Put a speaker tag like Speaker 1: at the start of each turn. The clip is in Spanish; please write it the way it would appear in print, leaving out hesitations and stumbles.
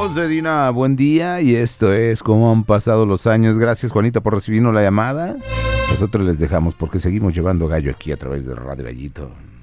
Speaker 1: Amigos de Dina, buen día. Y esto es Cómo han pasado los años. Gracias, Juanita, por recibirnos la llamada. Nosotros les dejamos porque seguimos llevando gallo aquí a través de Radio Gallito.